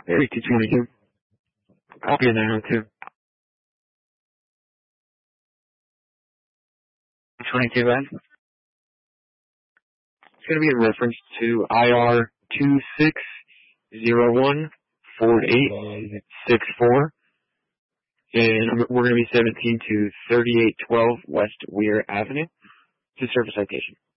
Area 222. Copy of 902. 22 then. It's going to be in reference to IR 26014864. And we're going to be 17 to 3812 West Weir Avenue. It's a service citation.